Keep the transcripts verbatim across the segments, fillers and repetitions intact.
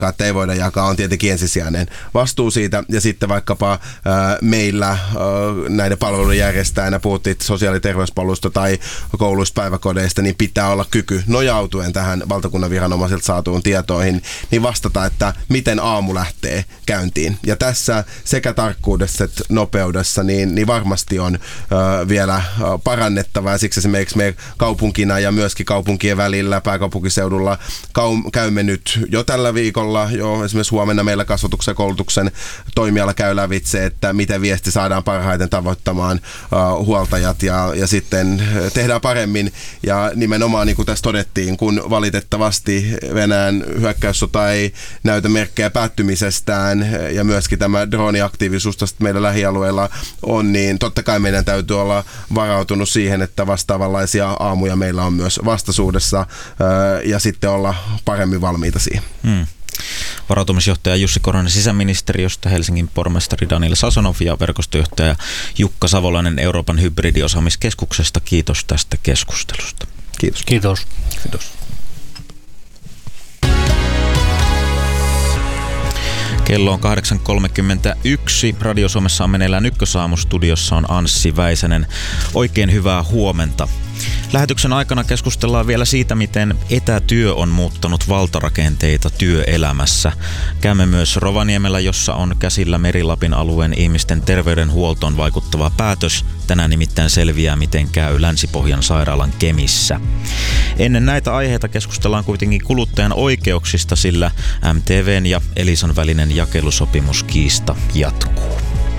että ei voida jakaa, on tietenkin ensisijainen vastuu siitä. Ja sitten vaikkapa ää, meillä ää, näiden palvelujen järjestäjänä, puhuttiin sosiaali- ja terveyspalveluista tai kouluista, päiväkodeista, niin pitää olla kyky nojautuen tähän valtakunnan viranomaisilta saatuun tietoihin, niin vastata, että miten aamu lähtee käyntiin. Ja tässä sekä tarkkuudessa että nopeudessa niin, niin varmasti on ää, vielä parannettavaa. Siksi esimerkiksi me kaupunkina ja myöskin kaupunkien välillä pääkaupunkiseudulla kaum, käymme nyt jo tällä viikolla. Jo esimerkiksi huomenna meillä kasvatuksen ja koulutuksen toimiala käy lävitse, että miten viesti saadaan parhaiten tavoittamaan uh, huoltajat ja, ja sitten tehdään paremmin. Ja nimenomaan niin kuin tässä todettiin, kun valitettavasti Venäjän hyökkäyssota ei näytä merkkejä päättymisestään ja myöskin tämä drooniaktiivisuus tästä meidän lähialueilla on, niin totta kai meidän täytyy olla varautunut siihen, että vastaavanlaisia aamuja meillä on myös vastaisuudessa uh, ja sitten olla paremmin valmiita siihen. Hmm. Varautumisjohtaja Jussi Korhonen sisäministeriöstä, Helsingin pormestari Daniel Sasonov ja verkostojohtaja Jukka Savolainen Euroopan hybridiosaamiskeskuksesta. Kiitos tästä keskustelusta. Kiitos. Kiitos. Kiitos. Kello on kahdeksan kolmekymmentäyksi. Radio Suomessa on meneillään Ykkösaamu. Studiossa on Anssi Väisänen. Oikein hyvää huomenta. Lähetyksen aikana keskustellaan vielä siitä, miten etätyö on muuttanut valtarakenteita työelämässä. Käymme myös Rovaniemellä, jossa on käsillä Meri-Lapin alueen ihmisten terveydenhuoltoon vaikuttava päätös. Tänään nimittäin selviää, miten käy Länsi-Pohjan sairaalan Kemissä. Ennen näitä aiheita keskustellaan kuitenkin kuluttajan oikeuksista, sillä M T V:n ja Elisan välinen jakelusopimuskiista jatkuu.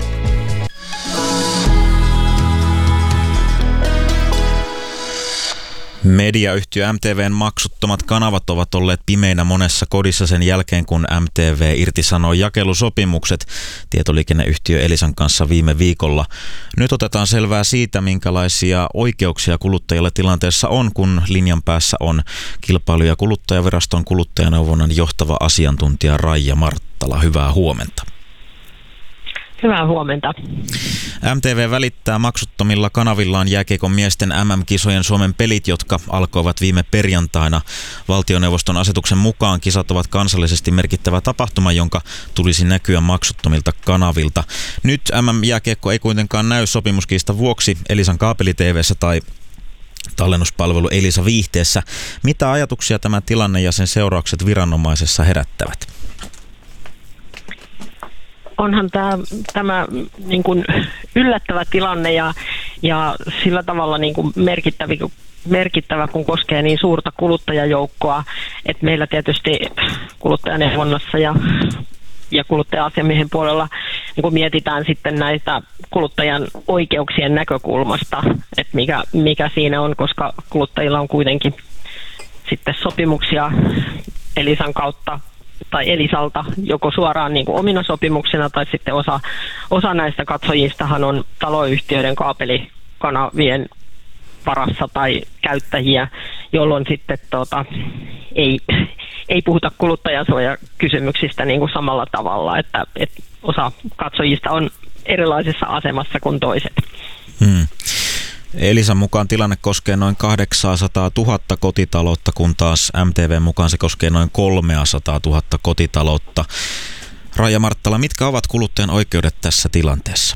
Mediayhtiö M T V:n maksuttomat kanavat ovat olleet pimeinä monessa kodissa sen jälkeen, kun M T V irtisanoi jakelusopimukset tietoliikenneyhtiö Elisan kanssa viime viikolla. Nyt otetaan selvää siitä, minkälaisia oikeuksia kuluttajilla tilanteessa on, kun linjan päässä on Kilpailu- ja kuluttajaviraston kuluttajaneuvonnan johtava asiantuntija Raija Marttala. Hyvää huomenta. Hyvää huomenta. M T V välittää maksuttomilla kanavillaan jääkiekon miesten M M-kisojen Suomen pelit, jotka alkoivat viime perjantaina. Valtioneuvoston asetuksen mukaan kisat ovat kansallisesti merkittävä tapahtuma, jonka tulisi näkyä maksuttomilta kanavilta. Nyt M M-jääkiekko ei kuitenkaan näy sopimuskiistan vuoksi Elisan kaapeli-T V:ssä tai tallennuspalvelu Elisa Viihteessä. Mitä ajatuksia tämä tilanne ja sen seuraukset viranomaisessa herättävät? Onhan tämä, tämä niin kuin yllättävä tilanne ja, ja sillä tavalla niin kuin merkittävä, merkittävä, kun koskee niin suurta kuluttajajoukkoa, että meillä tietysti kuluttajaneuvonnassa ja, ja kuluttaja-asiamiehen puolella niin kuin mietitään sitten näitä kuluttajan oikeuksien näkökulmasta, että mikä, mikä siinä on, koska kuluttajilla on kuitenkin sitten sopimuksia Elisan kautta tai Elisalta joko suoraan niin kuin omina sopimuksina tai sitten osa, osa näistä katsojistahan on taloyhtiöiden kaapelikanavien varassa tai käyttäjiä, jolloin sitten tuota, ei, ei puhuta kuluttajansuojakysymyksistä niin kuin samalla tavalla, että, että osa katsojista on erilaisessa asemassa kuin toiset. Hmm. Elisan mukaan tilanne koskee noin kahdeksansataatuhatta kotitaloutta, kun taas M T V:n mukaan se koskee noin kolmesataatuhatta kotitaloutta. Raija Marttala, mitkä ovat kuluttajan oikeudet tässä tilanteessa?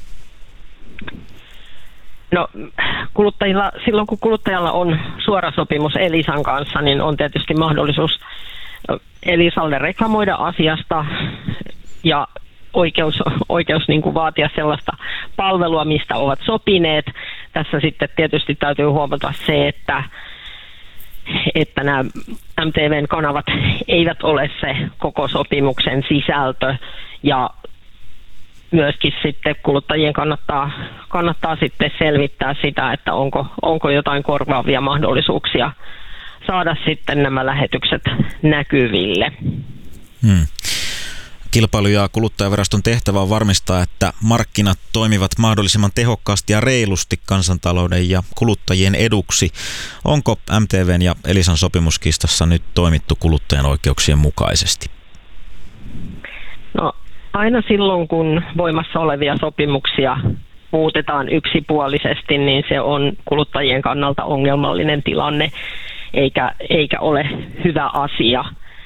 No, kuluttajilla, silloin kun kuluttajalla on suora sopimus Elisan kanssa, niin on tietysti mahdollisuus Elisalle reklamoida asiasta ja oikeus, oikeus niin kuin vaatia sellaista palvelua, mistä ovat sopineet. Tässä sitten tietysti täytyy huomata se, että, että nämä M T V:n kanavat eivät ole se koko sopimuksen sisältö ja myöskin sitten kuluttajien kannattaa, kannattaa sitten selvittää sitä, että onko, onko jotain korvaavia mahdollisuuksia saada sitten nämä lähetykset näkyville. Hmm. Kilpailu- ja kuluttajaviraston tehtävä on varmistaa, että markkinat toimivat mahdollisimman tehokkaasti ja reilusti kansantalouden ja kuluttajien eduksi. Onko M T V:n ja Elisan sopimuskistassa nyt toimittu kuluttajan oikeuksien mukaisesti? No, aina silloin, kun voimassa olevia sopimuksia muutetaan yksipuolisesti, niin se on kuluttajien kannalta ongelmallinen tilanne, eikä, eikä ole hyvä asia.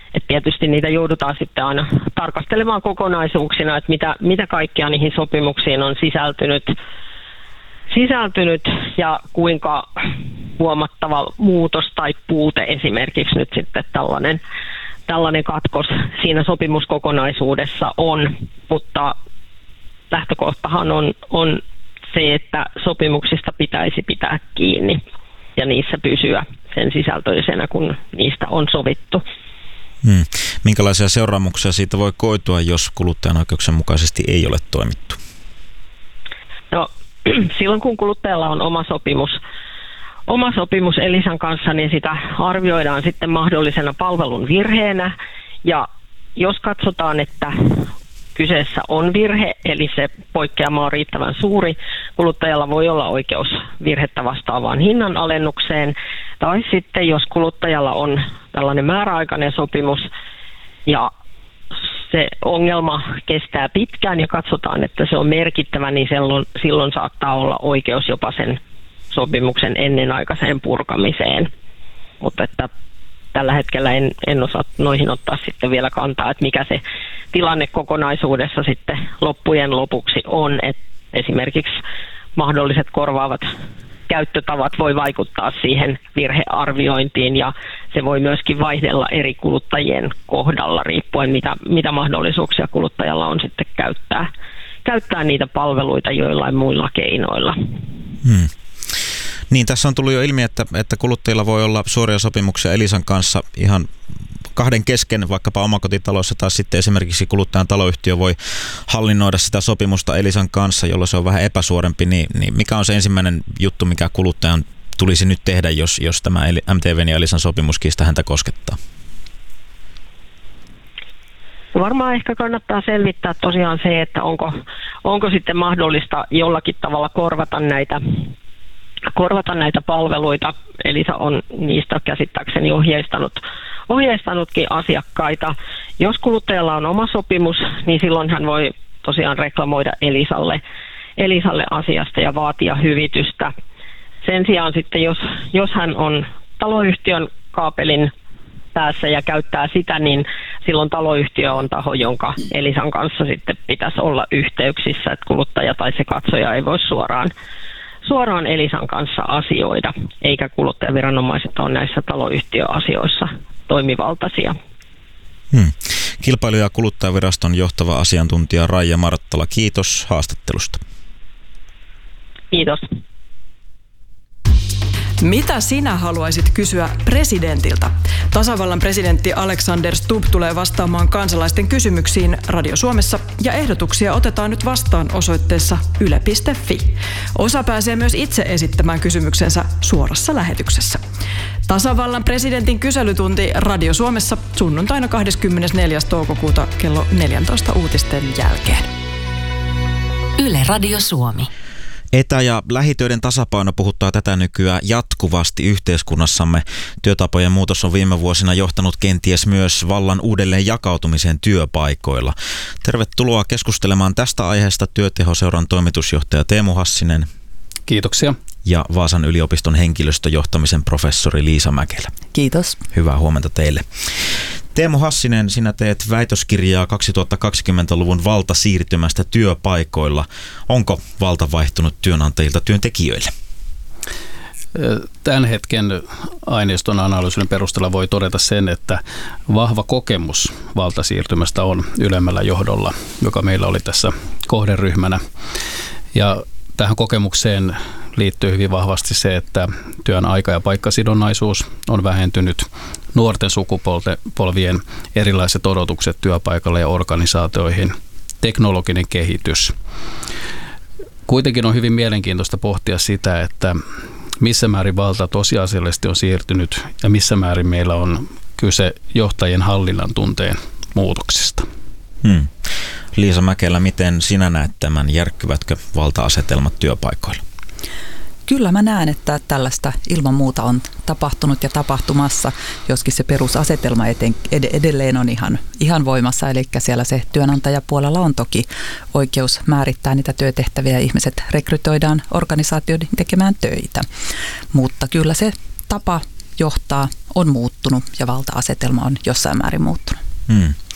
Et tietysti niitä joudutaan sitten aina tarkastelemaan kokonaisuuksina, että mitä, mitä kaikkea niihin sopimuksiin on sisältynyt, sisältynyt ja kuinka huomattava muutos tai puute esimerkiksi nyt sitten tällainen, tällainen katkos siinä sopimuskokonaisuudessa on, mutta lähtökohtahan on, on se, että sopimuksista pitäisi pitää kiinni ja niissä pysyä sen sisältöisenä, kun niistä on sovittu. Hmm. Minkälaisia seuraamuksia siitä voi koitua, jos kuluttajan oikeuksien mukaisesti ei ole toimittu? No, silloin kun kuluttajalla on oma sopimus, oma sopimus Elisan kanssa, niin sitä arvioidaan sitten mahdollisena palvelun virheenä. Ja jos katsotaan, että kyseessä on virhe, eli se poikkeama on riittävän suuri, kuluttajalla voi olla oikeus virhettä vastaavaan hinnanalennukseen. Tai sitten jos kuluttajalla on tällainen määräaikainen sopimus ja se ongelma kestää pitkään ja katsotaan, että se on merkittävä, niin silloin, silloin saattaa olla oikeus jopa sen sopimuksen ennenaikaiseen purkamiseen. Mutta että tällä hetkellä en, en osaa noihin ottaa sitten vielä kantaa, että mikä se tilanne kokonaisuudessa sitten loppujen lopuksi on. Että esimerkiksi mahdolliset korvaavat käyttötavat voi vaikuttaa siihen virhearviointiin ja se voi myöskin vaihdella eri kuluttajien kohdalla riippuen mitä, mitä mahdollisuuksia kuluttajalla on sitten käyttää, käyttää niitä palveluita joillain muilla keinoilla. Hmm. Niin, tässä on tullut jo ilmi, että, että kuluttajilla voi olla suoria sopimuksia Elisan kanssa ihan kahden kesken, vaikkapa omakotitaloissa, tai sitten esimerkiksi kuluttajan taloyhtiö voi hallinnoida sitä sopimusta Elisan kanssa, jolloin se on vähän epäsuorempi. Niin, niin mikä on se ensimmäinen juttu, mikä kuluttajan tulisi nyt tehdä, jos, jos tämä M T V:n ja Elisan sopimuskiista häntä koskettaa? Varmaan ehkä kannattaa selvittää tosiaan se, että onko, onko sitten mahdollista jollakin tavalla korvata näitä korvata näitä palveluita. Elisa on niistä käsittääkseni ohjeistanut, ohjeistanutkin asiakkaita. Jos kuluttajalla on oma sopimus, niin silloin hän voi tosiaan reklamoida Elisalle, Elisalle asiasta ja vaatia hyvitystä. Sen sijaan sitten, jos, jos hän on taloyhtiön kaapelin päässä ja käyttää sitä, niin silloin taloyhtiö on taho, jonka Elisan kanssa sitten pitäisi olla yhteyksissä, että kuluttaja tai se katsoja ei voi suoraan suoraan Elisan kanssa asioida, eikä kuluttajaviranomaiset ole näissä taloyhtiöasioissa toimivaltaisia. Hmm. Kilpailu- ja kuluttajaviraston johtava asiantuntija Raija Marttala, kiitos haastattelusta. Kiitos. Mitä sinä haluaisit kysyä presidentiltä? Tasavallan presidentti Alexander Stubb tulee vastaamaan kansalaisten kysymyksiin Radio Suomessa ja ehdotuksia otetaan nyt vastaan osoitteessa yle piste fi. Osa pääsee myös itse esittämään kysymyksensä suorassa lähetyksessä. Tasavallan presidentin kyselytunti Radio Suomessa sunnuntaina kahdeskymmenesneljäs toukokuuta kello neljätoista uutisten jälkeen. Yle Radio Suomi. Etä- ja lähitöiden tasapaino puhuttaa tätä nykyään jatkuvasti yhteiskunnassamme. Työtapojen muutos on viime vuosina johtanut kenties myös vallan uudelleen jakautumiseen työpaikoilla. Tervetuloa keskustelemaan tästä aiheesta Työtehoseuran toimitusjohtaja Teemu Hassinen. Kiitoksia. Ja Vaasan yliopiston henkilöstöjohtamisen professori Liisa Mäkelä. Kiitos. Hyvää huomenta teille. Teemu Hassinen, sinä teet väitöskirjaa kaksituhattakaksikymmentäluvun valtasiirtymästä työpaikoilla. Onko valta vaihtunut työnantajilta työntekijöille? Tämän hetken aineiston analyysin perusteella voi todeta sen, että vahva kokemus valtasiirtymästä on ylemmällä johdolla, joka meillä oli tässä kohderyhmänä. Ja tähän kokemukseen liittyy hyvin vahvasti se, että työn aika- ja paikkasidonnaisuus on vähentynyt, nuorten sukupolvien erilaiset odotukset työpaikalle ja organisaatioihin, teknologinen kehitys. Kuitenkin on hyvin mielenkiintoista pohtia sitä, että missä määrin valta tosiasiallisesti on siirtynyt ja missä määrin meillä on kyse johtajien hallinnan tunteen muutoksista. Hmm. Liisa Mäkelä, miten sinä näet tämän? Järkkyvätkö valta-asetelmat työpaikoilla? Kyllä mä näen, että tällaista ilman muuta on tapahtunut ja tapahtumassa, joskin se perusasetelma eten, ed- edelleen on ihan, ihan voimassa. Eli siellä se työnantajapuolella on toki oikeus määrittää niitä työtehtäviä ja ihmiset rekrytoidaan organisaatioiden tekemään töitä. Mutta kyllä se tapa, johtaa, on muuttunut ja valta-asetelma on jossain määrin muuttunut. Hmm.